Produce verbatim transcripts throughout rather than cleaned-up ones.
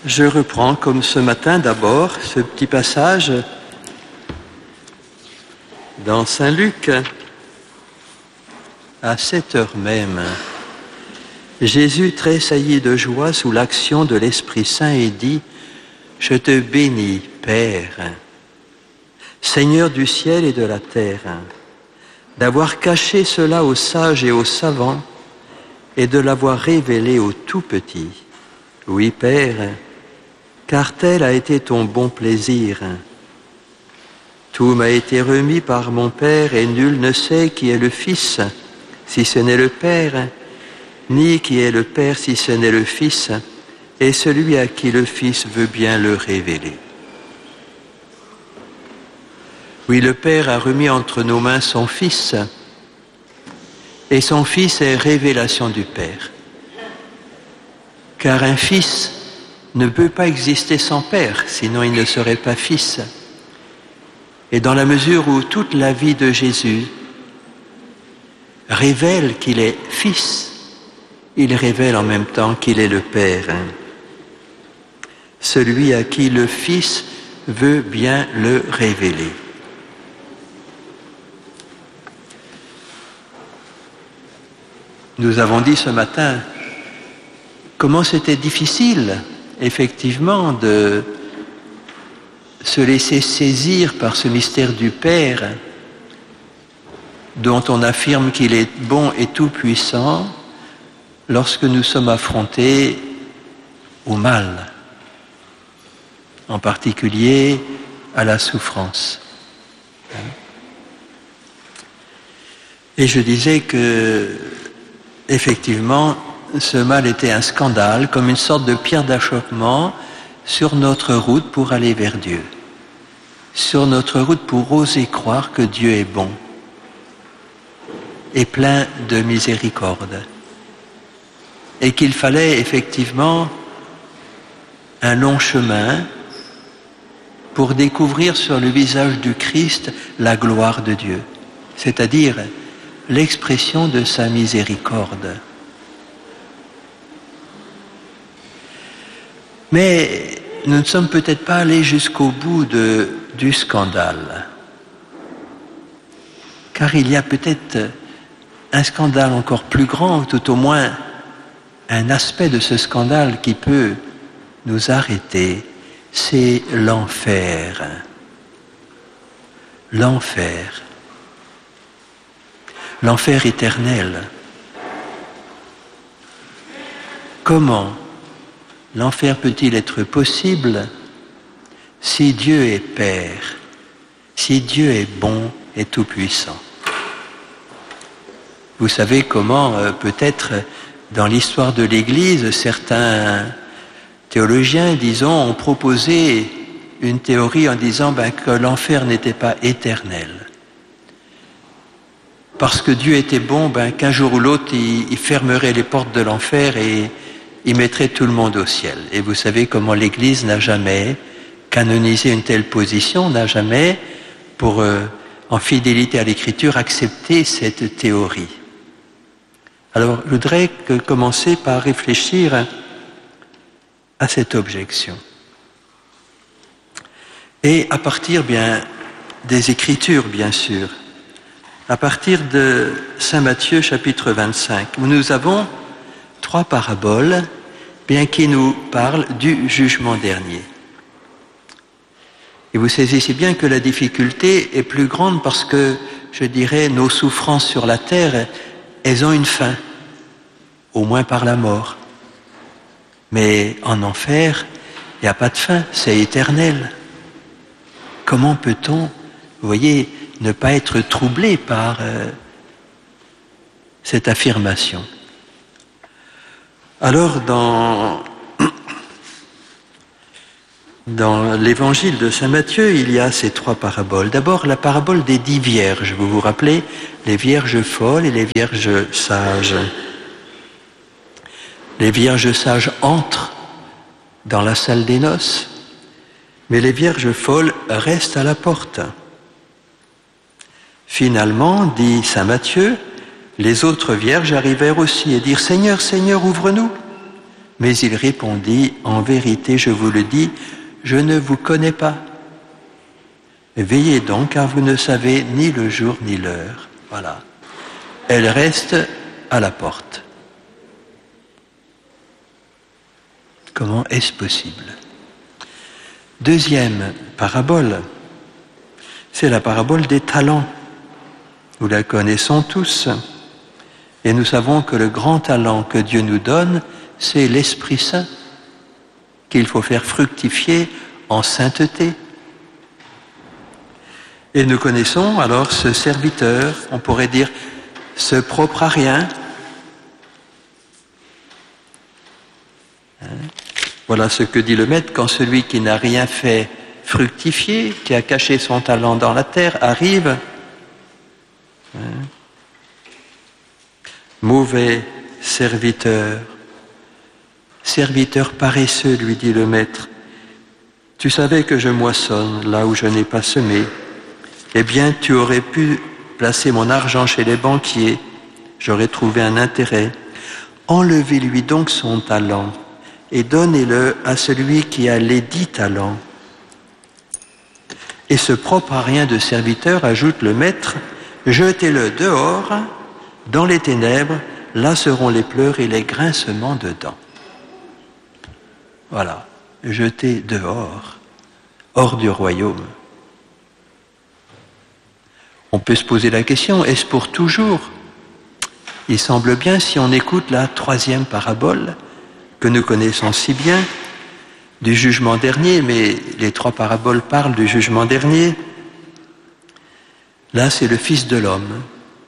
Je reprends, comme ce matin d'abord, ce petit passage dans Saint Luc. À cette heure même, Jésus tressaillit de joie sous l'action de l'Esprit Saint et dit : « Je te bénis, Père, Seigneur du ciel et de la terre, d'avoir caché cela aux sages et aux savants et de l'avoir révélé aux tout-petits. Oui, Père, car tel a été ton bon plaisir. Tout m'a été remis par mon Père et nul ne sait qui est le Fils, si ce n'est le Père, ni qui est le Père si ce n'est le Fils, et celui à qui le Fils veut bien le révéler. » Oui, le Père a remis entre nos mains son Fils, et son Fils est révélation du Père. Car un Fils ne peut pas exister sans Père, sinon il ne serait pas Fils. Et dans la mesure où toute la vie de Jésus révèle qu'il est Fils, il révèle en même temps qu'il est le Père. Celui à qui le Fils veut bien le révéler. Nous avons dit ce matin comment c'était difficile, effectivement, de se laisser saisir par ce mystère du Père, dont on affirme qu'il est bon et tout-puissant, lorsque nous sommes affrontés au mal, en particulier à la souffrance. Et je disais que, effectivement, ce mal était un scandale, comme une sorte de pierre d'achoppement sur notre route pour aller vers Dieu, sur notre route pour oser croire que Dieu est bon et plein de miséricorde, et qu'il fallait effectivement un long chemin pour découvrir sur le visage du Christ la gloire de Dieu, c'est-à-dire l'expression de sa miséricorde. Mais nous ne sommes peut-être pas allés jusqu'au bout de, du scandale, car il y a peut-être un scandale encore plus grand, ou tout au moins un aspect de ce scandale qui peut nous arrêter, c'est l'enfer. L'enfer. L'enfer éternel. Comment l'enfer peut-il être possible si Dieu est Père, si Dieu est bon et tout-puissant? Vous savez comment, euh, peut-être, dans l'histoire de l'Église, certains théologiens, disons, ont proposé une théorie en disant ben, que l'enfer n'était pas éternel. Parce que Dieu était bon, ben, qu'un jour ou l'autre, il, il fermerait les portes de l'enfer et il mettrait tout le monde au ciel. Et vous savez comment l'Église n'a jamais canonisé une telle position, n'a jamais, pour, euh, en fidélité à l'Écriture, accepté cette théorie. Alors, je voudrais que, commencer par réfléchir à cette objection. Et à partir bien des Écritures, bien sûr, à partir de Saint Matthieu, chapitre vingt-cinq, où nous avons trois paraboles, bien qui nous parlent du jugement dernier. Et vous saisissez bien que la difficulté est plus grande parce que, je dirais, nos souffrances sur la terre, elles ont une fin, au moins par la mort. Mais en enfer, il n'y a pas de fin, c'est éternel. Comment peut-on, vous voyez, ne pas être troublé par euh, cette affirmation? Alors, dans, dans l'évangile de Saint Matthieu, il y a ces trois paraboles. D'abord, la parabole des dix vierges. Vous vous rappelez, les vierges folles et les vierges sages. Les vierges sages entrent dans la salle des noces, mais les vierges folles restent à la porte. Finalement, dit saint Matthieu, les autres vierges arrivèrent aussi et dirent « Seigneur, Seigneur, ouvre-nous » Mais il répondit, en vérité, je vous le dis, je ne vous connais pas. Veillez donc, car vous ne savez ni le jour ni l'heure. Voilà. Elle reste à la porte. Comment est-ce possible? Deuxième parabole, c'est la parabole des talents. Nous la connaissons tous. Et nous savons que le grand talent que Dieu nous donne, c'est l'Esprit Saint, qu'il faut faire fructifier en sainteté. Et nous connaissons alors ce serviteur, on pourrait dire, ce propre à rien. Hein? Voilà ce que dit le Maître, quand celui qui n'a rien fait fructifier, qui a caché son talent dans la terre, arrive. Hein? Mauvais serviteur, serviteur paresseux, lui dit le Maître, tu savais que je moissonne là où je n'ai pas semé. Eh bien, tu aurais pu placer mon argent chez les banquiers, j'aurais trouvé un intérêt. Enlevez-lui donc son talent et donnez-le à celui qui a les dix talents. Et ce propre à rien de serviteur, ajoute le Maître, jetez-le dehors, dans les ténèbres, là seront les pleurs et les grincements de dents. Voilà, jeté dehors, hors du royaume. On peut se poser la question, est-ce pour toujours? Il semble bien, si on écoute la troisième parabole, que nous connaissons si bien, du jugement dernier, mais les trois paraboles parlent du jugement dernier. Là, c'est le Fils de l'homme.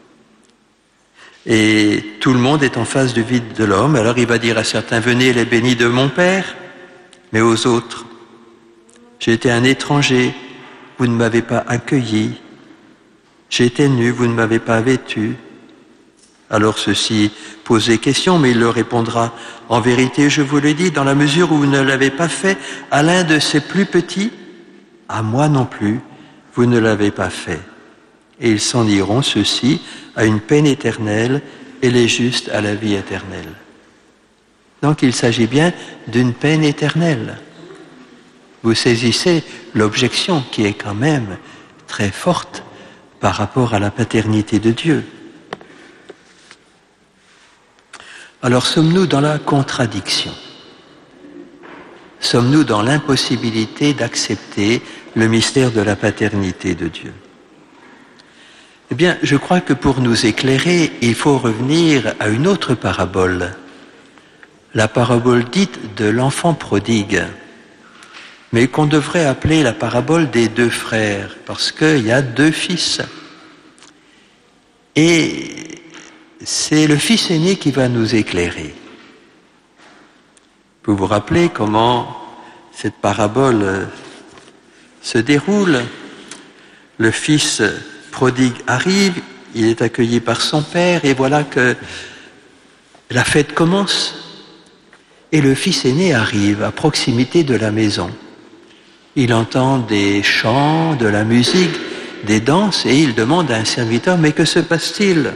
Et tout le monde est en face du vide de l'homme. Alors il va dire à certains, venez les bénis de mon Père, mais aux autres, j'ai été un étranger, vous ne m'avez pas accueilli. J'ai été nu, vous ne m'avez pas vêtu. Alors ceux-ci posent des questions, mais il leur répondra, en vérité, je vous le dis, dans la mesure où vous ne l'avez pas fait à l'un de ces plus petits, à moi non plus, vous ne l'avez pas fait. Et ils s'en iront, ceux-ci, à une peine éternelle, et les justes à la vie éternelle. Donc il s'agit bien d'une peine éternelle. Vous saisissez l'objection qui est quand même très forte par rapport à la paternité de Dieu. Alors sommes-nous dans la contradiction? Sommes-nous dans l'impossibilité d'accepter le mystère de la paternité de Dieu? Eh bien, je crois que pour nous éclairer, il faut revenir à une autre parabole, la parabole dite de l'enfant prodigue, mais qu'on devrait appeler la parabole des deux frères, parce qu'il y a deux fils. Et c'est le fils aîné qui va nous éclairer. Vous vous rappelez comment cette parabole se déroule? Le fils prodigue arrive, il est accueilli par son père, et voilà que la fête commence. Et le fils aîné arrive à proximité de la maison. Il entend des chants, de la musique, des danses, et il demande à un serviteur, mais que se passe-t-il?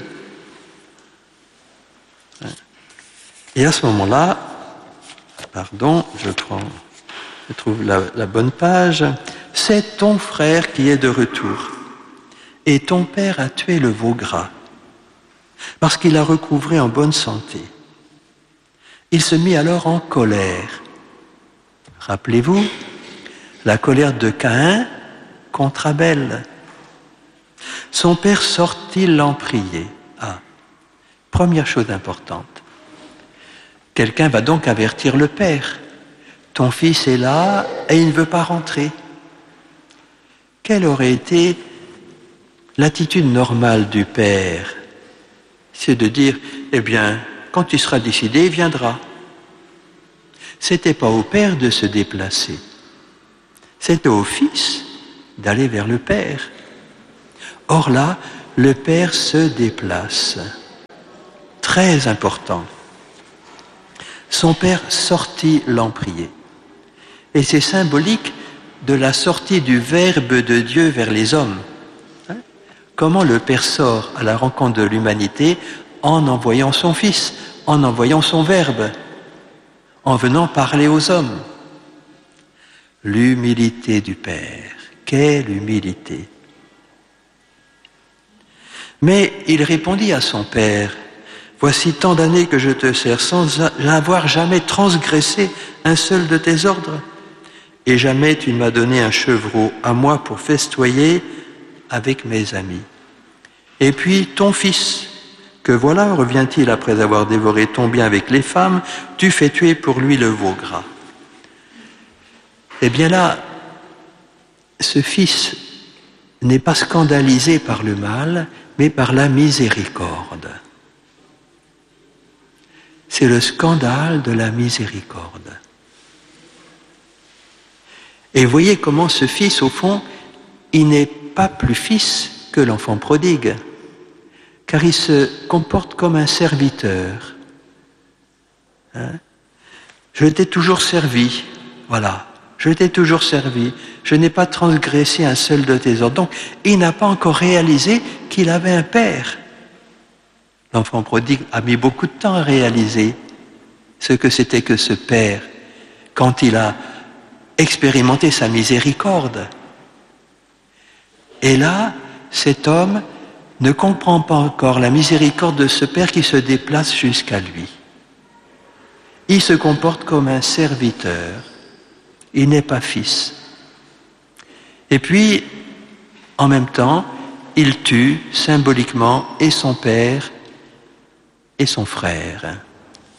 Et à ce moment-là, pardon, je prends, je trouve la, la bonne page, c'est ton frère qui est de retour, et ton père a tué le veau gras, parce qu'il a recouvré en bonne santé. Il se mit alors en colère. Rappelez-vous, la colère de Caïn contre Abel. Son père sortit l'en prier. Ah, première chose importante. Quelqu'un va donc avertir le père. Ton fils est là et il ne veut pas rentrer. Quelle aurait été l'attitude normale du père? C'est de dire, eh bien, quand il sera décidé, il viendra. C'était pas au père de se déplacer. C'était au fils d'aller vers le père. Or là, le père se déplace. Très important. Son père sortit l'en prier. Et c'est symbolique de la sortie du Verbe de Dieu vers les hommes. Hein? Comment le Père sort à la rencontre de l'humanité en envoyant son Fils, en envoyant son Verbe. en venant parler aux hommes. L'humilité du Père, quelle humilité! Mais il répondit à son Père, « Voici tant d'années que je te sers sans avoir jamais transgressé un seul de tes ordres, et jamais tu ne m'as donné un chevreau à moi pour festoyer avec mes amis. Et puis ton fils, que voilà, revient-il après avoir dévoré ton bien avec les femmes, tu fais tuer pour lui le veau gras. » Eh bien là, ce fils n'est pas scandalisé par le mal, mais par la miséricorde. C'est le scandale de la miséricorde. Et voyez comment ce fils, au fond, il n'est pas plus fils que l'enfant prodigue, car il se comporte comme un serviteur. Hein? Je t'ai toujours servi, voilà, je t'ai toujours servi, je n'ai pas transgressé un seul de tes ordres. Donc, il n'a pas encore réalisé qu'il avait un père. L'enfant prodigue a mis beaucoup de temps à réaliser ce que c'était que ce père, quand il a expérimenté sa miséricorde. Et là, cet homme ne comprend pas encore la miséricorde de ce père qui se déplace jusqu'à lui. Il se comporte comme un serviteur. Il n'est pas fils. Et puis, en même temps, il tue symboliquement et son père et son frère. Comment ?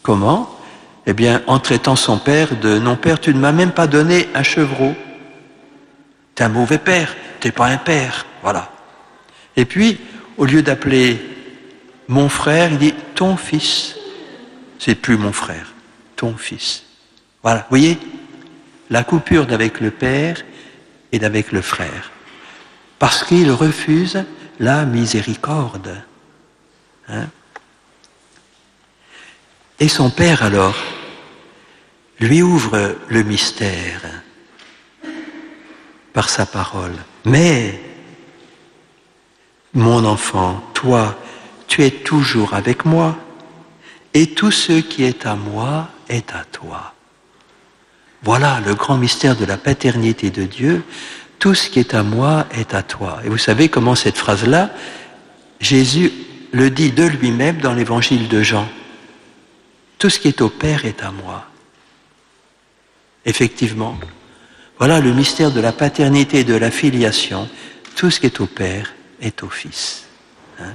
Eh bien, en traitant son père de « non père, tu ne m'as même pas donné un chevreau. T'es un mauvais père, t'es pas un père. » Voilà. Et puis, au lieu d'appeler mon frère, il dit « ton fils ». C'est plus mon frère, ton fils. Voilà, vous voyez ? La coupure d'avec le père et d'avec le frère. Parce qu'il refuse la miséricorde. Hein ? Et son père, alors, lui ouvre le mystère par sa parole. Mais, mon enfant, toi, tu es toujours avec moi, et tout ce qui est à moi est à toi. Voilà le grand mystère de la paternité de Dieu. Tout ce qui est à moi est à toi. Et vous savez comment cette phrase-là, Jésus le dit de lui-même dans l'évangile de Jean. Tout ce qui est au Père est à moi. Effectivement, voilà le mystère de la paternité et de la filiation. Tout ce qui est au Père est au Fils. Hein?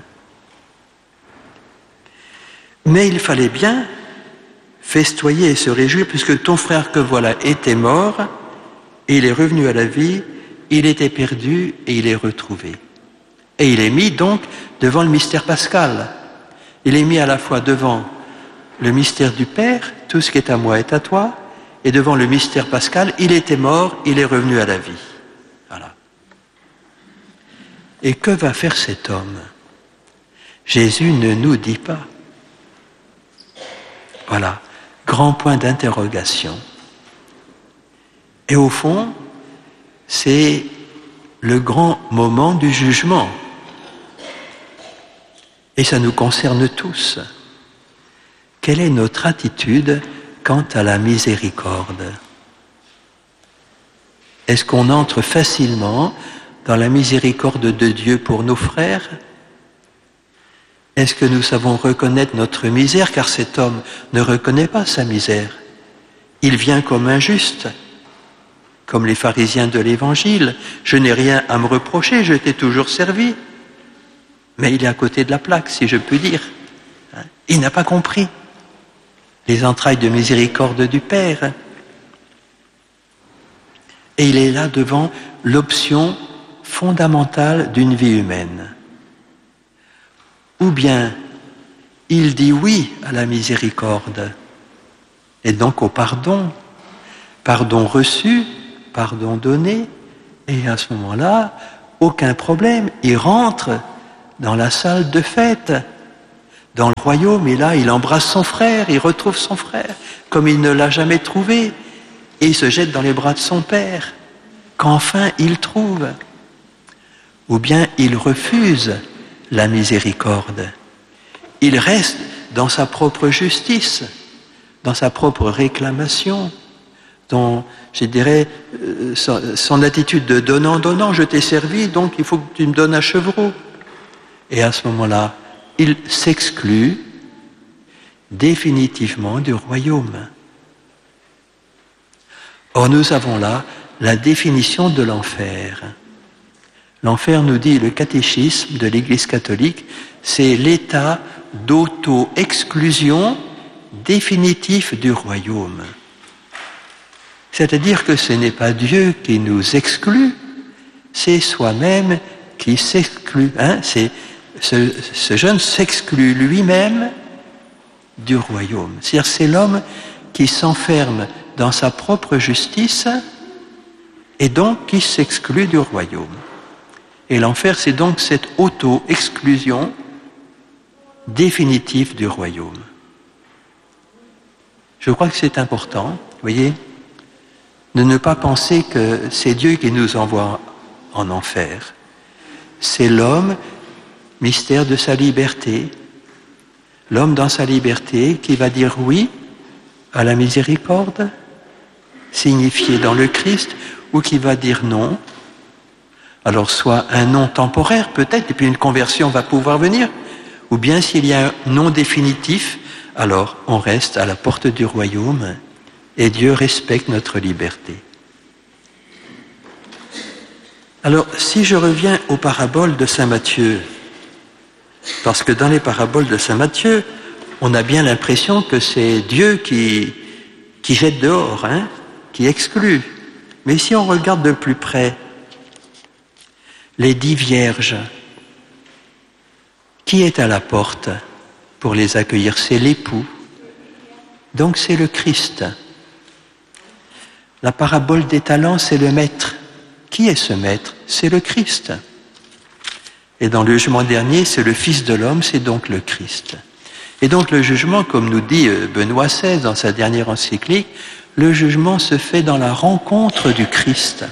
Mais il fallait bien festoyer et se réjouir, puisque ton frère que voilà était mort, et il est revenu à la vie, il était perdu et il est retrouvé. Et il est mis donc devant le mystère pascal. Il est mis à la fois devant le mystère du Père, tout ce qui est à moi est à toi, et devant le mystère pascal, il était mort, il est revenu à la vie. Voilà. Et que va faire cet homme ? Jésus ne nous dit pas. Voilà, grand point d'interrogation. Et au fond, c'est le grand moment du jugement. Et ça nous concerne tous. Quelle est notre attitude quant à la miséricorde ? Est-ce qu'on entre facilement dans la miséricorde de Dieu pour nos frères ? Est-ce que nous savons reconnaître notre misère, car cet homme ne reconnaît pas sa misère. Il vient comme injuste, comme les pharisiens de l'Évangile. Je n'ai rien à me reprocher, je t'ai toujours servi. Mais il est à côté de la plaque, si je puis dire. Il n'a pas compris les entrailles de miséricorde du Père. Et il est là devant l'option fondamentale d'une vie humaine. Ou bien il dit oui à la miséricorde, et donc au pardon, pardon reçu, pardon donné, et à ce moment-là, aucun problème, il rentre dans la salle de fête, dans le royaume, et là, il embrasse son frère, il retrouve son frère, comme il ne l'a jamais trouvé, et il se jette dans les bras de son père, qu'enfin il trouve. Ou bien il refuse la miséricorde. Il reste dans sa propre justice, dans sa propre réclamation, dans, je dirais, euh, son, son attitude de donnant-donnant, je t'ai servi, donc il faut que tu me donnes un chevreau. Et à ce moment-là, il s'exclut définitivement du royaume. Or, nous avons là la définition de l'enfer. L'enfer, nous dit le catéchisme de l'Église catholique, c'est l'état d'auto-exclusion définitif du royaume. C'est-à-dire que ce n'est pas Dieu qui nous exclut, c'est soi-même qui s'exclut. Hein? C'est, ce, ce jeune s'exclut lui-même du royaume. C'est-à-dire c'est l'homme qui s'enferme dans sa propre justice et donc qui s'exclut du royaume. Et l'enfer, c'est donc cette auto-exclusion définitive du royaume. Je crois que c'est important, vous voyez, de ne pas penser que c'est Dieu qui nous envoie en enfer. C'est l'homme, mystère de sa liberté, l'homme dans sa liberté qui va dire oui à la miséricorde, signifiée dans le Christ, ou qui va dire non. Alors soit un non temporaire peut-être, et puis une conversion va pouvoir venir, ou bien s'il y a un non définitif, alors on reste à la porte du royaume et Dieu respecte notre liberté. Alors si je reviens aux paraboles de saint Matthieu, parce que dans les paraboles de saint Matthieu, on a bien l'impression que c'est Dieu qui, qui jette dehors, hein, qui exclut. Mais si on regarde de plus près, les dix vierges, qui est à la porte pour les accueillir? C'est l'époux. Donc c'est le Christ. La parabole des talents, c'est le maître. Qui est ce maître? C'est le Christ. Et dans le jugement dernier, c'est le Fils de l'homme, c'est donc le Christ. Et donc le jugement, comme nous dit Benoît seize dans sa dernière encyclique, le jugement se fait dans la rencontre du Christ.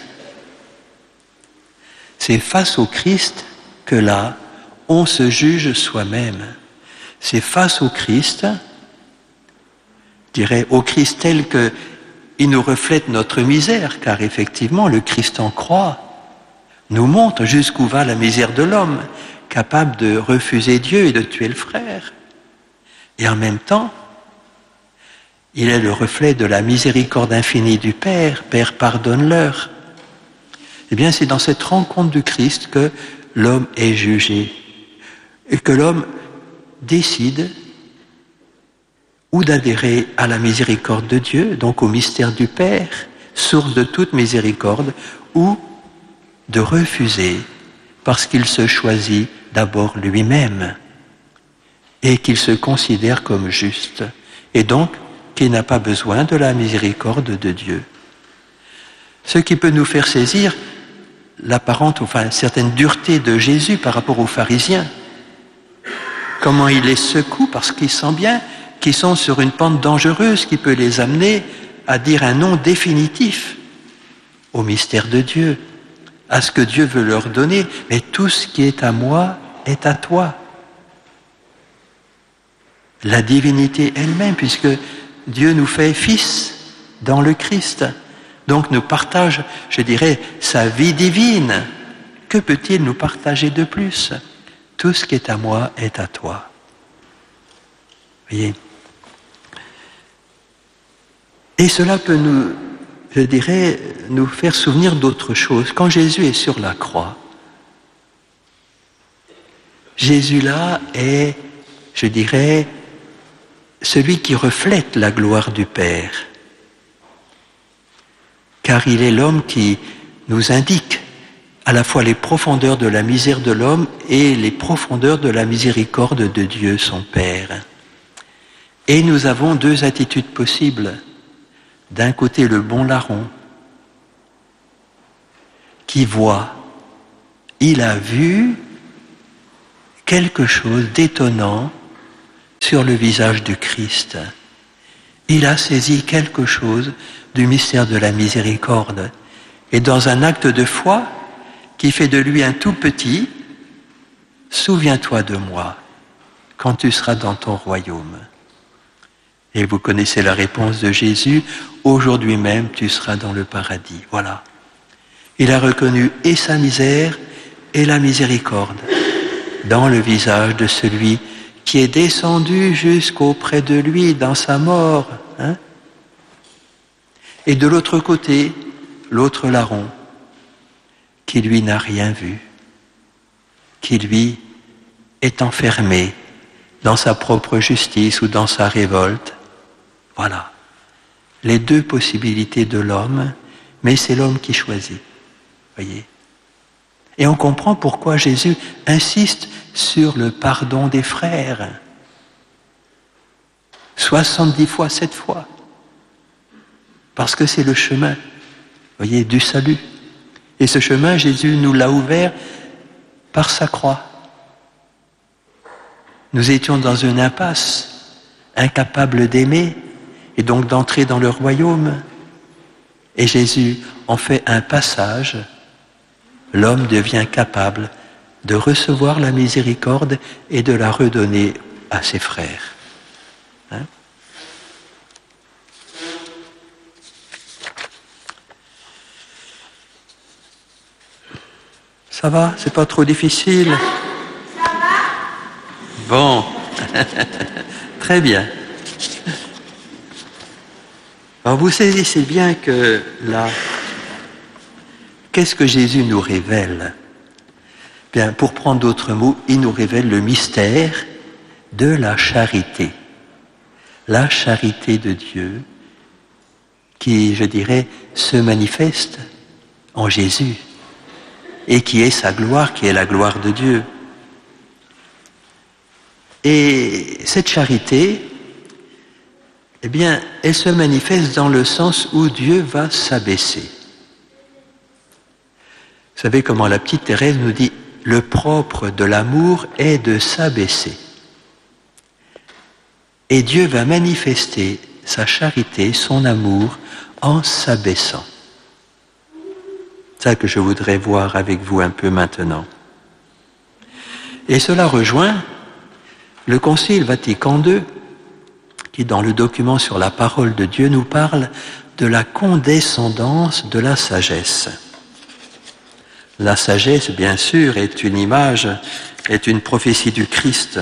C'est face au Christ que là, on se juge soi-même. C'est face au Christ, je dirais au Christ tel qu'il nous reflète notre misère, car effectivement le Christ en croix nous montre jusqu'où va la misère de l'homme, capable de refuser Dieu et de tuer le frère. Et en même temps, il est le reflet de la miséricorde infinie du Père. Père, pardonne-leur. Eh bien, c'est dans cette rencontre du Christ que l'homme est jugé et que l'homme décide ou d'adhérer à la miséricorde de Dieu, donc au mystère du Père, source de toute miséricorde, ou de refuser parce qu'il se choisit d'abord lui-même et qu'il se considère comme juste et donc qu'il n'a pas besoin de la miséricorde de Dieu. Ce qui peut nous faire saisir l'apparente, enfin une certaine dureté de Jésus par rapport aux pharisiens. Comment il les secoue parce qu'il sent bien qu'ils sont sur une pente dangereuse qui peut les amener à dire un non définitif au mystère de Dieu, à ce que Dieu veut leur donner. Mais tout ce qui est à moi est à toi. La divinité elle-même, puisque Dieu nous fait fils dans le Christ. Donc nous partage, je dirais, sa vie divine. Que peut-il nous partager de plus? Tout ce qui est à moi est à toi. Voyez. Et cela peut nous, je dirais, nous faire souvenir d'autre chose. Quand Jésus est sur la croix, Jésus là est, je dirais, celui qui reflète la gloire du Père. Car il est l'homme qui nous indique à la fois les profondeurs de la misère de l'homme et les profondeurs de la miséricorde de Dieu, son Père. Et nous avons deux attitudes possibles. D'un côté, le bon larron, qui voit, il a vu quelque chose d'étonnant sur le visage du Christ. Il a saisi quelque chose du mystère de la miséricorde. Et dans un acte de foi qui fait de lui un tout petit, souviens-toi de moi quand tu seras dans ton royaume. Et vous connaissez la réponse de Jésus, aujourd'hui même tu seras dans le paradis. Voilà. Il a reconnu et sa misère et la miséricorde dans le visage de celui qui est descendu jusqu'auprès de lui dans sa mort. Hein? Et de l'autre côté, l'autre larron, qui lui n'a rien vu, qui lui est enfermé dans sa propre justice ou dans sa révolte. Voilà. Les deux possibilités de l'homme, mais c'est l'homme qui choisit. Voyez. Et on comprend pourquoi Jésus insiste sur le pardon des frères. soixante-dix fois, sept fois. Parce que c'est le chemin, voyez, du salut. Et ce chemin, Jésus nous l'a ouvert par sa croix. Nous étions dans une impasse, incapables d'aimer et donc d'entrer dans le royaume. Et Jésus en fait un passage. L'homme devient capable de recevoir la miséricorde et de la redonner à ses frères. Hein? Ça va? C'est pas trop difficile? Ça va? Bon. Très bien. Alors vous saisissez bien que là, qu'est-ce que Jésus nous révèle? Bien, pour prendre d'autres mots, il nous révèle le mystère de la charité. La charité de Dieu qui, je dirais, se manifeste en Jésus et qui est sa gloire, qui est la gloire de Dieu. Et cette charité, eh bien, elle se manifeste dans le sens où Dieu va s'abaisser. Vous savez comment la petite Thérèse nous dit « Le propre de l'amour est de s'abaisser ». Et Dieu va manifester sa charité, son amour, en s'abaissant. C'est ça que je voudrais voir avec vous un peu maintenant. Et cela rejoint le Concile Vatican deux, qui dans le document sur la parole de Dieu nous parle de la condescendance de la sagesse. La sagesse, bien sûr, est une image, est une prophétie du Christ.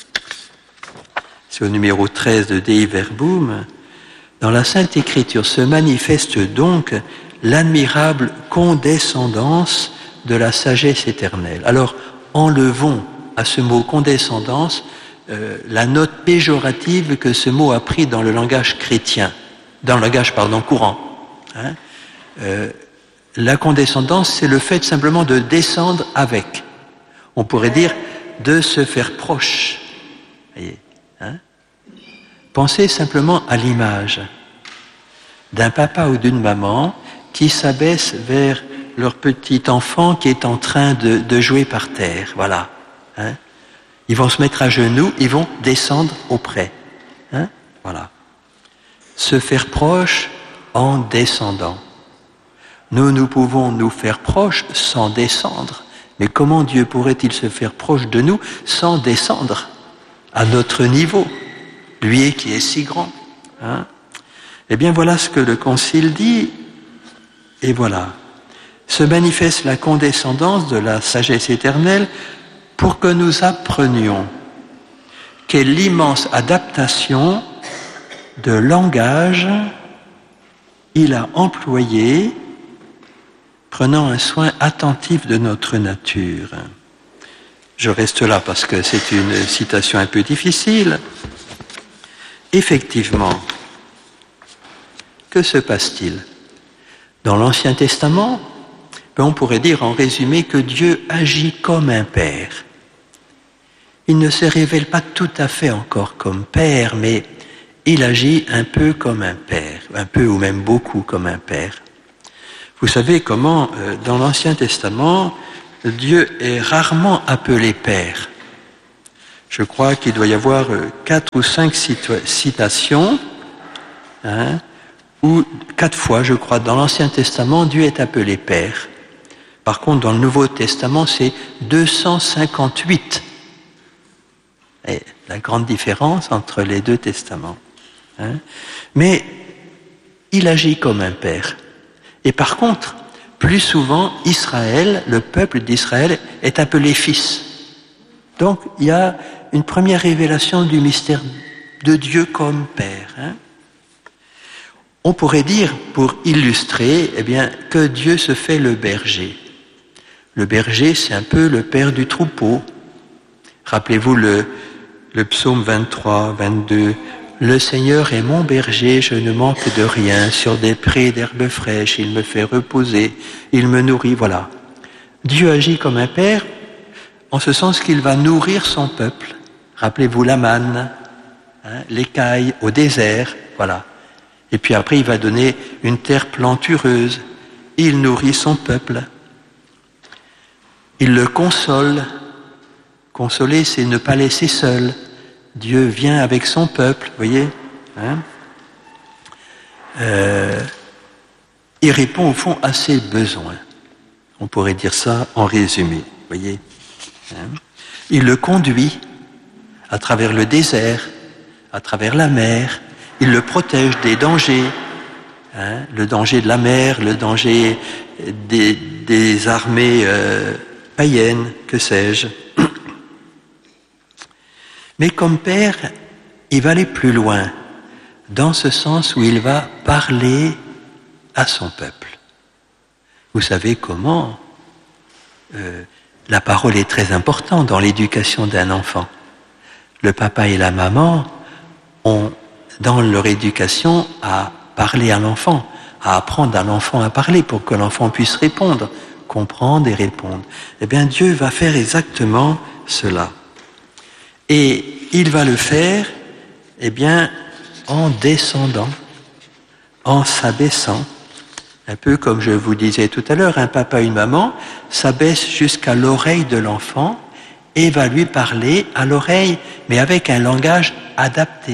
C'est au numéro treize de Dei Verbum. Dans la Sainte Écriture se manifeste donc l'admirable condescendance de la sagesse éternelle. Alors, enlevons à ce mot condescendance euh, la note péjorative que ce mot a pris dans le langage chrétien, dans le langage, pardon, courant. Hein euh, La condescendance, c'est le fait simplement de descendre avec. On pourrait dire de se faire proche. Voyez, hein? Pensez simplement à l'image d'un papa ou d'une maman qui s'abaisse vers leur petit enfant qui est en train de, de jouer par terre. Voilà. Hein? Ils vont se mettre à genoux, ils vont descendre auprès. Hein? Voilà. Se faire proche en descendant. Nous, nous pouvons nous faire proches sans descendre. Mais comment Dieu pourrait-il se faire proche de nous sans descendre à notre niveau, lui qui est si grand, hein? Eh bien, voilà ce que le Concile dit. Et voilà. Se manifeste la condescendance de la sagesse éternelle pour que nous apprenions quelle immense adaptation de langage il a employé prenant un soin attentif de notre nature. Je reste là parce que c'est une citation un peu difficile. Effectivement, que se passe-t-il? Dans l'Ancien Testament, on pourrait dire en résumé que Dieu agit comme un père. Il ne se révèle pas tout à fait encore comme père, mais il agit un peu comme un père, un peu ou même beaucoup comme un père. Vous savez comment, euh, dans l'Ancien Testament, Dieu est rarement appelé Père. Je crois qu'il doit y avoir euh, quatre ou cinq cita- citations, hein, où quatre fois, je crois, dans l'Ancien Testament, Dieu est appelé Père. Par contre, dans le Nouveau Testament, c'est deux cent cinquante-huit. Et la grande différence entre les deux testaments. Hein. Mais il agit comme un père. Et par contre, plus souvent, Israël, le peuple d'Israël, est appelé fils. Donc, il y a une première révélation du mystère de Dieu comme père. Hein. On pourrait dire, pour illustrer, eh bien, que Dieu se fait le berger. Le berger, c'est un peu le père du troupeau. Rappelez-vous le, le psaume vingt-trois, vingt-deux. Le Seigneur est mon berger, je ne manque de rien. Sur des prés d'herbes fraîches, il me fait reposer, il me nourrit. Voilà. Dieu agit comme un père, en ce sens qu'il va nourrir son peuple. Rappelez-vous la manne, hein, l'écaille au désert, voilà. Et puis après, il va donner une terre plantureuse. Il nourrit son peuple. Il le console. Consoler, c'est ne pas laisser seul. Dieu vient avec son peuple, vous voyez, hein. euh, Il répond au fond à ses besoins. On pourrait dire ça en résumé, vous voyez. Hein. Il le conduit à travers le désert, à travers la mer. Il le protège des dangers, hein, le danger de la mer, le danger des, des armées euh, païennes, que sais-je. Mais comme père, il va aller plus loin, dans ce sens où il va parler à son peuple. Vous savez comment euh, la parole est très importante dans l'éducation d'un enfant. Le papa et la maman ont, dans leur éducation, à parler à l'enfant, à apprendre à l'enfant à parler pour que l'enfant puisse répondre, comprendre et répondre. Eh bien, Dieu va faire exactement cela. Et il va le faire, eh bien, en descendant, en s'abaissant. Un peu comme je vous disais tout à l'heure, un papa et une maman s'abaissent jusqu'à l'oreille de l'enfant et va lui parler à l'oreille, mais avec un langage adapté.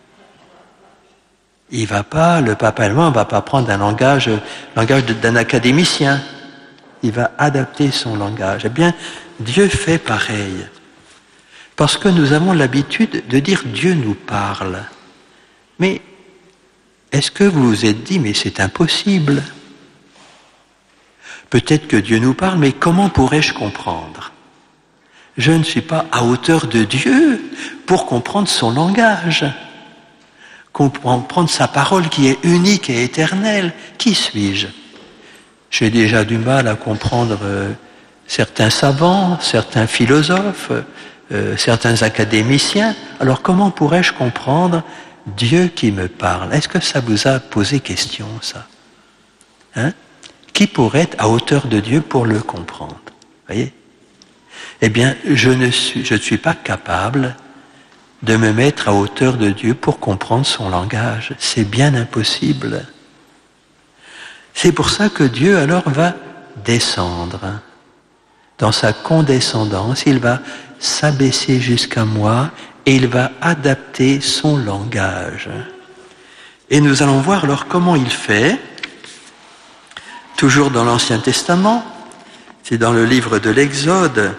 Il va pas, le papa et la maman ne va pas prendre un langage, langage d'un académicien. Il va adapter son langage. Eh bien, Dieu fait pareil. Parce que nous avons l'habitude de dire Dieu nous parle. Mais est-ce que vous vous êtes dit, mais c'est impossible? Peut-être que Dieu nous parle, mais comment pourrais-je comprendre? Je ne suis pas à hauteur de Dieu pour comprendre son langage, comprendre sa parole qui est unique et éternelle. Qui suis-je? J'ai déjà du mal à comprendre euh, certains savants, certains philosophes, Euh, certains académiciens. Alors comment pourrais-je comprendre Dieu qui me parle? Est-ce que ça vous a posé question, ça? Hein? Qui pourrait être à hauteur de Dieu pour le comprendre? Voyez? Eh bien, je ne suis, je ne suis pas capable de me mettre à hauteur de Dieu pour comprendre son langage. C'est bien impossible. C'est pour ça que Dieu alors va descendre. Dans sa condescendance, il va s'abaisser jusqu'à moi et il va adapter son langage. Et nous allons voir alors comment il fait, toujours dans l'Ancien Testament, c'est dans le livre de l'Exode,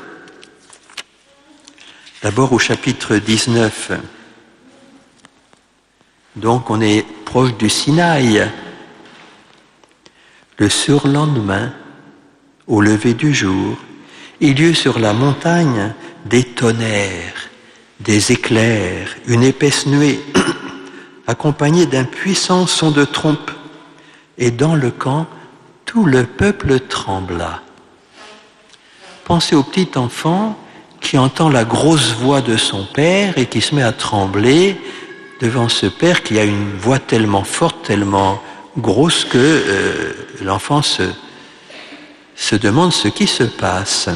d'abord au chapitre dix-neuf. Donc on est proche du Sinaï. Le surlendemain, au lever du jour, il y eut sur la montagne des tonnerres, des éclairs, une épaisse nuée, accompagnée d'un puissant son de trompe. Et dans le camp, tout le peuple trembla. Pensez au petit enfant qui entend la grosse voix de son père et qui se met à trembler devant ce père qui a une voix tellement forte, tellement grosse que euh, l'enfant se, se demande ce qui se passe.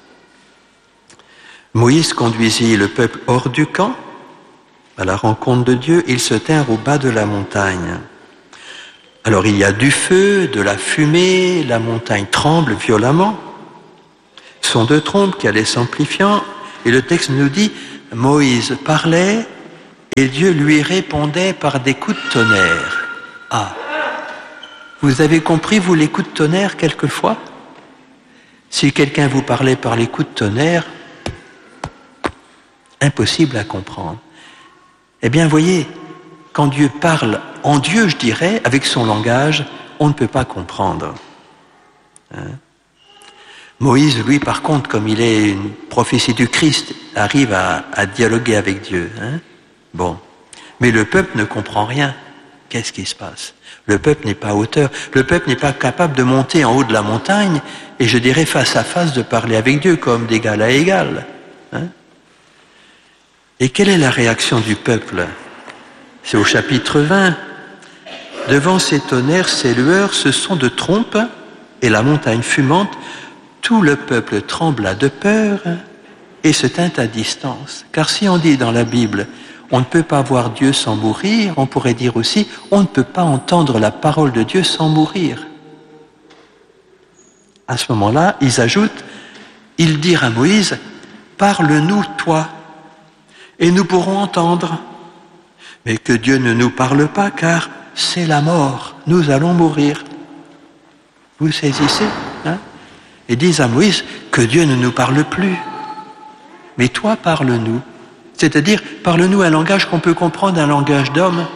Moïse conduisit le peuple hors du camp, à la rencontre de Dieu. Ils se tinrent au bas de la montagne. Alors il y a du feu, de la fumée, la montagne tremble violemment. Son de trompe qui allait s'amplifiant, et le texte nous dit, Moïse parlait et Dieu lui répondait par des coups de tonnerre. Ah, vous avez compris, vous, les coups de tonnerre, quelquefois? Si quelqu'un vous parlait par les coups de tonnerre, impossible à comprendre. Eh bien, voyez, quand Dieu parle en Dieu, je dirais, avec son langage, on ne peut pas comprendre. Hein? Moïse, lui, par contre, comme il est une prophétie du Christ, arrive à, à dialoguer avec Dieu. Hein? Bon. Mais le peuple ne comprend rien. Qu'est-ce qui se passe? Le peuple n'est pas à hauteur. Le peuple n'est pas capable de monter en haut de la montagne et, je dirais, face à face, de parler avec Dieu comme d'égal à égal. Hein? Et quelle est la réaction du peuple? C'est au chapitre vingt. Devant ces tonnerres, ces lueurs, ce sont de trompes et la montagne fumante. Tout le peuple trembla de peur et se tint à distance. Car si on dit dans la Bible, on ne peut pas voir Dieu sans mourir, on pourrait dire aussi, on ne peut pas entendre la parole de Dieu sans mourir. À ce moment-là, ils ajoutent, ils dirent à Moïse, parle-nous toi, et nous pourrons entendre. Mais que Dieu ne nous parle pas, car c'est la mort, nous allons mourir. Vous saisissez, hein? Et disent à Moïse que Dieu ne nous parle plus. Mais toi, parle-nous. C'est-à-dire, parle-nous un langage qu'on peut comprendre, un langage d'homme.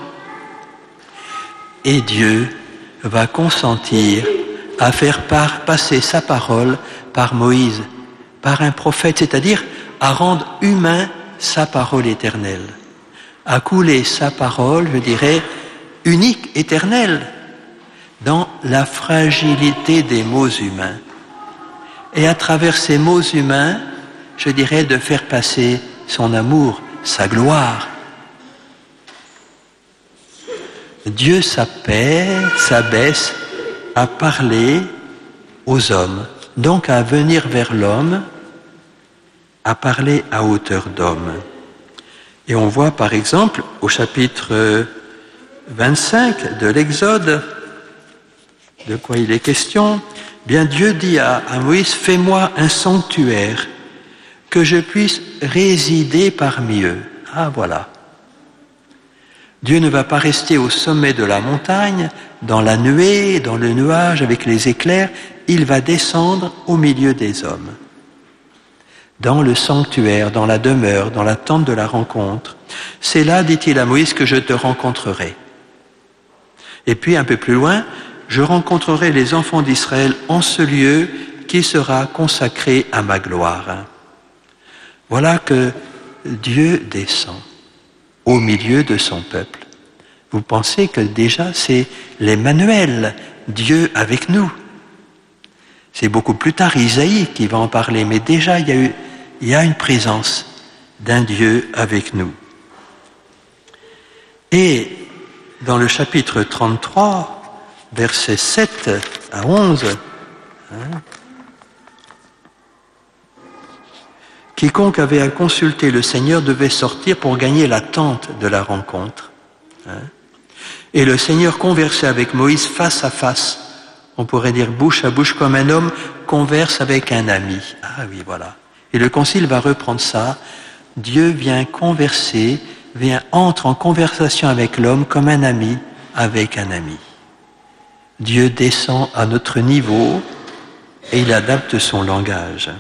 Et Dieu va consentir à faire par, passer sa parole par Moïse, par un prophète, c'est-à-dire à rendre humain sa parole éternelle, à couler sa parole, je dirais, unique, éternelle, dans la fragilité des mots humains. Et à travers ces mots humains, je dirais, de faire passer son amour, sa gloire. Dieu s'abaisse à parler aux hommes, donc à venir vers l'homme, à parler à hauteur d'homme. Et on voit par exemple au chapitre vingt-cinq de l'Exode, de quoi il est question, bien Dieu dit à, à Moïse, fais-moi un sanctuaire, que je puisse résider parmi eux. Ah voilà. Dieu ne va pas rester au sommet de la montagne, dans la nuée, dans le nuage, avec les éclairs, il va descendre au milieu des hommes. Dans le sanctuaire, dans la demeure, dans la tente de la rencontre. C'est là, dit-il à Moïse, que je te rencontrerai. Et puis un peu plus loin, je rencontrerai les enfants d'Israël en ce lieu qui sera consacré à ma gloire. Voilà que Dieu descend au milieu de son peuple. Vous pensez que déjà c'est l'Emmanuel, Dieu avec nous. C'est beaucoup plus tard Isaïe qui va en parler, mais déjà il y a, eu, il y a une présence d'un Dieu avec nous. Et dans le chapitre trente-trois, versets sept à onze, hein, quiconque avait à consulter le Seigneur devait sortir pour gagner la tente de la rencontre. Hein. Et le Seigneur conversait avec Moïse face à face. On pourrait dire bouche à bouche comme un homme converse avec un ami. Ah oui, voilà. Et le Concile va reprendre ça. Dieu vient converser, vient entre en conversation avec l'homme comme un ami avec un ami. Dieu descend à notre niveau et il adapte son langage.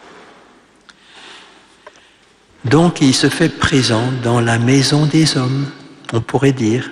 Donc il se fait présent dans la maison des hommes, on pourrait dire.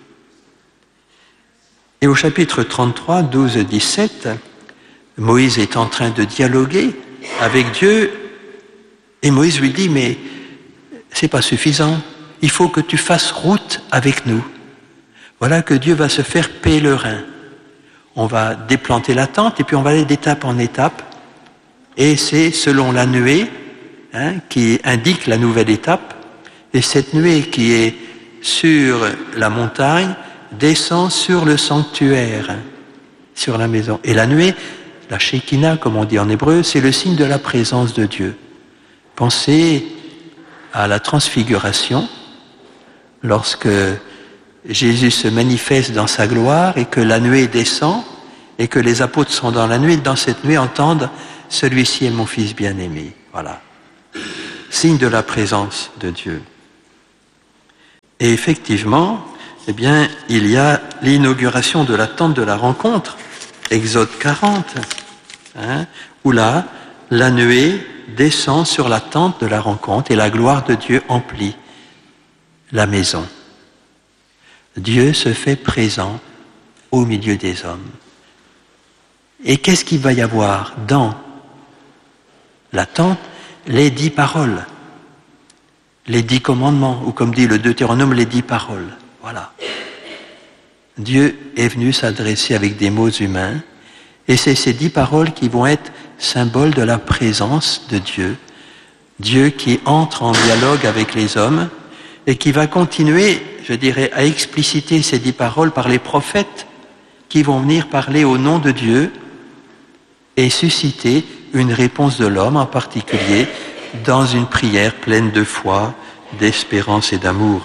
Et au chapitre trente-trois, douze à dix-sept, Moïse est en train de dialoguer avec Dieu et Moïse lui dit, mais c'est pas suffisant, il faut que tu fasses route avec nous. Voilà que Dieu va se faire pèlerin. On va déplanter la tente et puis on va aller d'étape en étape et c'est selon la nuée, Hein, qui indique la nouvelle étape, et cette nuée qui est sur la montagne descend sur le sanctuaire, hein, sur la maison. Et la nuée, la Shekinah, comme on dit en hébreu, c'est le signe de la présence de Dieu. Pensez à la transfiguration, lorsque Jésus se manifeste dans sa gloire et que la nuée descend, et que les apôtres sont dans la nuée, dans cette nuée entendent « Celui-ci est mon Fils bien-aimé ». Voilà. Signe de la présence de Dieu. Et effectivement, eh bien, il y a l'inauguration de la tente de la rencontre, Exode quarante, hein, où là, la nuée descend sur la tente de la rencontre et la gloire de Dieu emplit la maison. Dieu se fait présent au milieu des hommes. Et qu'est-ce qu'il va y avoir dans la tente? Les dix paroles, les dix commandements, ou comme dit le Deutéronome, les dix paroles. Voilà. Dieu est venu s'adresser avec des mots humains, et c'est ces dix paroles qui vont être symboles de la présence de Dieu. Dieu qui entre en dialogue avec les hommes et qui va continuer, je dirais, à expliciter ces dix paroles par les prophètes qui vont venir parler au nom de Dieu et susciter une réponse de l'homme en particulier dans une prière pleine de foi, d'espérance et d'amour.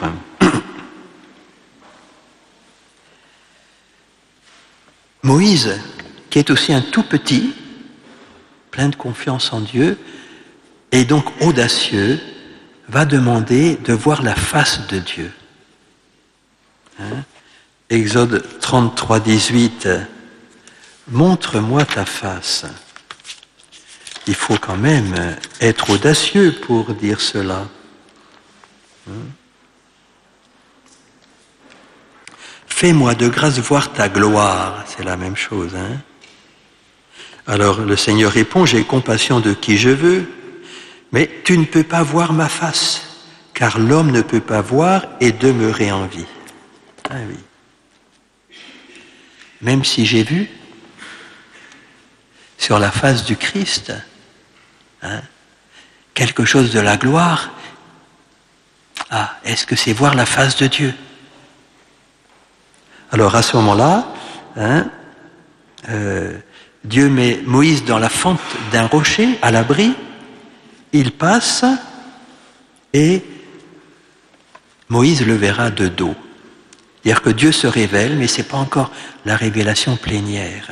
Moïse, qui est aussi un tout petit, plein de confiance en Dieu, et donc audacieux, va demander de voir la face de Dieu. Hein? Exode trente-trois, dix-huit, « Montre-moi ta face ». Il faut quand même être audacieux pour dire cela. Hein? Fais-moi de grâce voir ta gloire, c'est la même chose. Hein? Alors le Seigneur répond, j'ai compassion de qui je veux, mais tu ne peux pas voir ma face, car l'homme ne peut pas voir et demeurer en vie. Ah oui. Même si j'ai vu sur la face du Christ hein, quelque chose de la gloire, ah, est-ce que c'est voir la face de Dieu? Alors à ce moment-là, hein, euh, Dieu met Moïse dans la fente d'un rocher, à l'abri, il passe et Moïse le verra de dos. C'est-à-dire que Dieu se révèle, mais ce n'est pas encore la révélation plénière.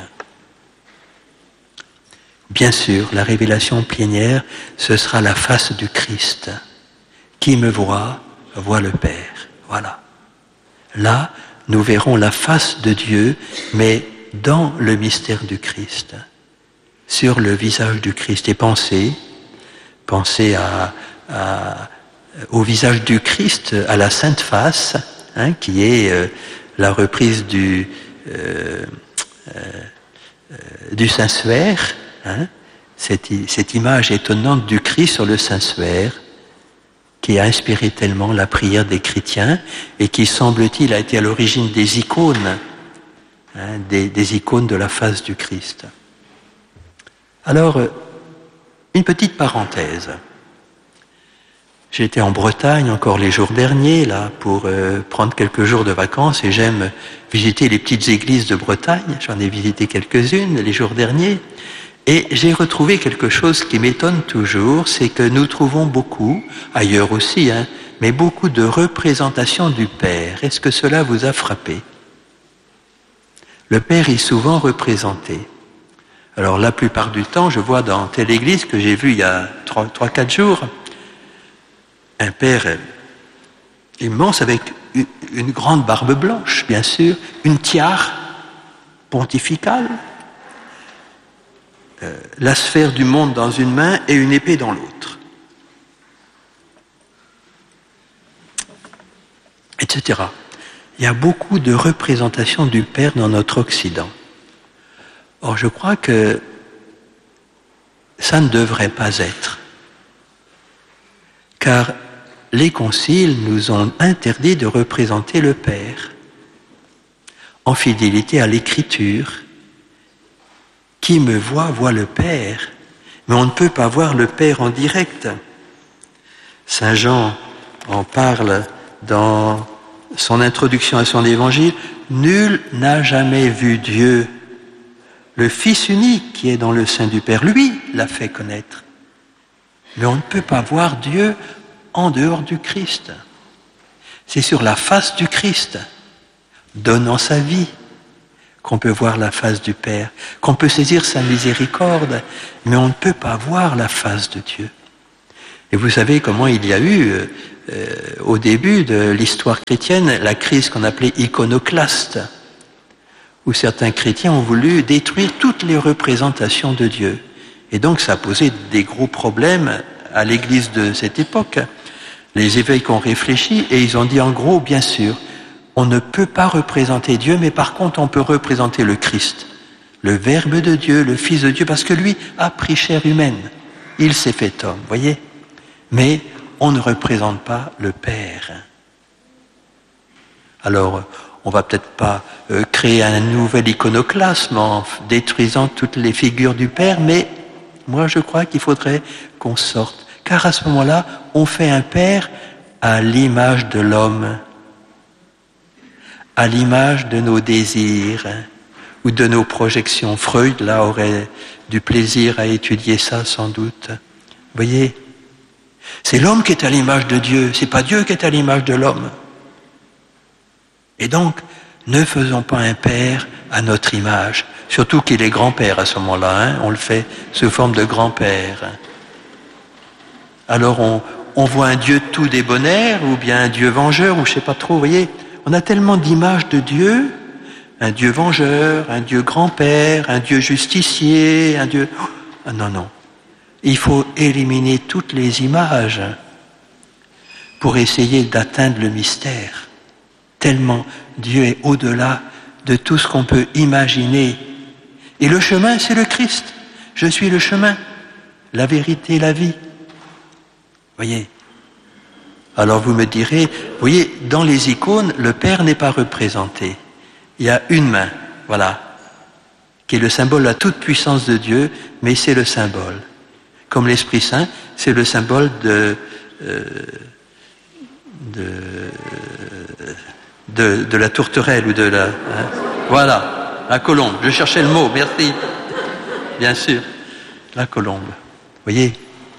Bien sûr, la révélation plénière, ce sera la face du Christ. Qui me voit, voit le Père. Voilà. Là, nous verrons la face de Dieu, mais dans le mystère du Christ, sur le visage du Christ. Et pensez, pensez à, à, au visage du Christ, à la Sainte Face, hein, qui est euh, la reprise du, euh, euh, du Saint-Suaire, hein, cette, cette image étonnante du Christ sur le Saint-Suaire, qui a inspiré tellement la prière des chrétiens et qui, semble-t-il, a été à l'origine des icônes, hein, des, des icônes de la face du Christ. Alors, une petite parenthèse. J'étais en Bretagne encore les jours derniers, là, pour euh, prendre quelques jours de vacances, et j'aime visiter les petites églises de Bretagne. J'en ai visité quelques-unes les jours derniers. Et j'ai retrouvé quelque chose qui m'étonne toujours, c'est que nous trouvons beaucoup, ailleurs aussi, hein, mais beaucoup de représentations du Père. Est-ce que cela vous a frappé? Le Père est souvent représenté. Alors la plupart du temps, je vois dans telle église que j'ai vue il y a trois quatre jours, un Père immense avec une grande barbe blanche, bien sûr, une tiare pontificale, Euh, la sphère du monde dans une main et une épée dans l'autre, et cetera. Il y a beaucoup de représentations du Père dans notre Occident. Or, je crois que ça ne devrait pas être, car les conciles nous ont interdit de représenter le Père en fidélité à l'Écriture. Qui me voit, voit le Père. Mais on ne peut pas voir le Père en direct. Saint Jean en parle dans son introduction à son évangile. Nul n'a jamais vu Dieu. Le Fils unique qui est dans le sein du Père, lui, l'a fait connaître. Mais on ne peut pas voir Dieu en dehors du Christ. C'est sur la face du Christ, donnant sa vie, qu'on peut voir la face du Père, qu'on peut saisir sa miséricorde, mais on ne peut pas voir la face de Dieu. Et vous savez comment il y a eu, euh, au début de l'histoire chrétienne, la crise qu'on appelait iconoclaste, où certains chrétiens ont voulu détruire toutes les représentations de Dieu. Et donc ça a posé des gros problèmes à l'Église de cette époque. Les évêques ont réfléchi et ils ont dit en gros, bien sûr, on ne peut pas représenter Dieu, mais par contre on peut représenter le Christ, le Verbe de Dieu, le Fils de Dieu, parce que lui a pris chair humaine. Il s'est fait homme, voyez. Mais on ne représente pas le Père. Alors, on va peut-être pas euh, créer un nouvel iconoclasme en détruisant toutes les figures du Père, mais moi je crois qu'il faudrait qu'on sorte. Car à ce moment-là, on fait un Père à l'image de l'homme, à l'image de nos désirs, hein, ou de nos projections. Freud, là, aurait du plaisir à étudier ça, sans doute. Vous voyez, c'est l'homme qui est à l'image de Dieu, c'est pas Dieu qui est à l'image de l'homme. Et donc, ne faisons pas un père à notre image, surtout qu'il est grand-père à ce moment-là, hein, on le fait sous forme de grand-père. Alors on, on voit un Dieu tout débonnaire, ou bien un Dieu vengeur, ou je sais pas trop, vous voyez, on a tellement d'images de Dieu, un Dieu vengeur, un Dieu grand-père, un Dieu justicier, un Dieu... Oh, non, non. Il faut éliminer toutes les images pour essayer d'atteindre le mystère. Tellement Dieu est au-delà de tout ce qu'on peut imaginer. Et le chemin, c'est le Christ. Je suis le chemin, la vérité, la vie. Voyez. Alors vous me direz, vous voyez, dans les icônes, le Père n'est pas représenté. Il y a une main, voilà, qui est le symbole de la toute-puissance de Dieu, mais c'est le symbole. Comme l'Esprit Saint, c'est le symbole de, euh, de, de, de la tourterelle ou de la... Hein, voilà, la colombe. Je cherchais le mot, merci. Bien sûr, la colombe. Vous voyez ? Hein ?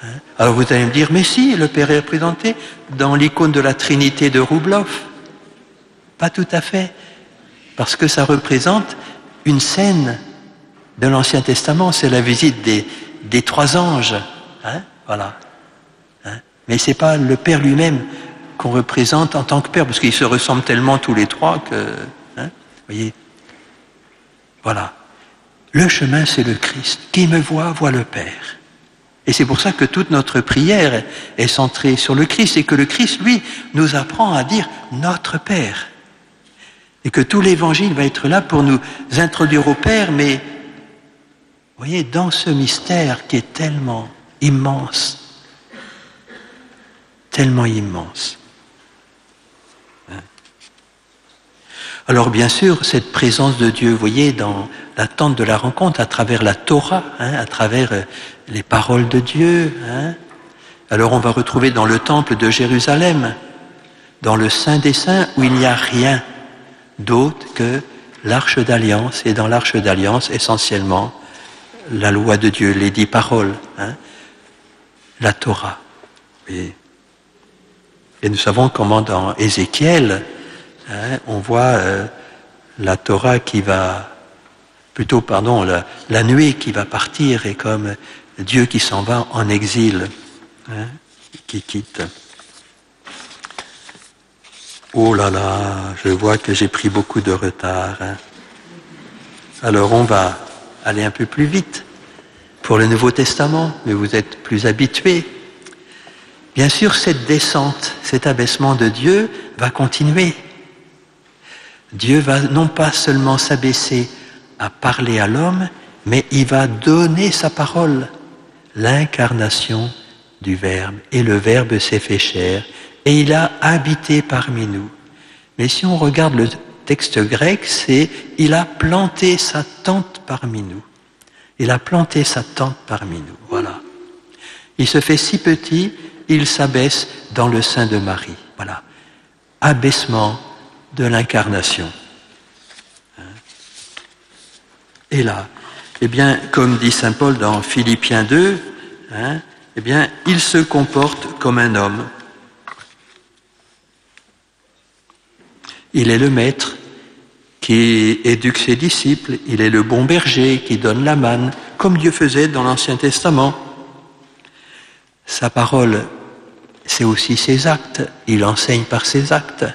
Alors vous allez me dire, mais si, le Père est représenté dans l'icône de la Trinité de Roubloff. Pas tout à fait. Parce que ça représente une scène de l'Ancien Testament, c'est la visite des, des trois anges, hein, voilà. Hein. Mais c'est pas le Père lui-même qu'on représente en tant que Père, parce qu'ils se ressemblent tellement tous les trois que, hein, voyez, voilà. Le chemin, c'est le Christ. Qui me voit, voit le Père. Et c'est pour ça que toute notre prière est centrée sur le Christ, et que le Christ, lui, nous apprend à dire notre Père. Et que tout l'Évangile va être là pour nous introduire au Père, mais, vous voyez, dans ce mystère qui est tellement immense, tellement immense. Alors bien sûr, cette présence de Dieu, vous voyez, dans l'attente de la rencontre, à travers la Torah, hein, à travers les paroles de Dieu. Hein. Alors on va retrouver dans le temple de Jérusalem, dans le Saint des Saints, où il n'y a rien d'autre que l'Arche d'Alliance, et dans l'Arche d'Alliance, essentiellement, la loi de Dieu, les dix paroles, hein, la Torah. Et, et nous savons comment dans Ézéchiel, hein, on voit euh, la Torah qui va, plutôt, pardon, la, la nuée qui va partir, et comme Dieu qui s'en va en exil, hein, qui quitte. Oh là là, je vois que j'ai pris beaucoup de retard. Hein. Alors on va aller un peu plus vite pour le Nouveau Testament, mais vous êtes plus habitués. Bien sûr, cette descente, cet abaissement de Dieu va continuer. Dieu va non pas seulement s'abaisser à parler à l'homme, mais il va donner sa parole, l'incarnation du Verbe. Et le Verbe s'est fait chair, et il a habité parmi nous. Mais si on regarde le texte grec, c'est « il a planté sa tente parmi nous ». Il a planté sa tente parmi nous, voilà. Il se fait si petit, il s'abaisse dans le sein de Marie, voilà. Abaissement de l'incarnation. Et là, eh bien, comme dit saint Paul dans Philippiens deux, hein, eh bien, il se comporte comme un homme. Il est le maître qui éduque ses disciples, il est le bon berger qui donne la manne, comme Dieu faisait dans l'Ancien Testament. Sa parole, c'est aussi ses actes, il enseigne par ses actes.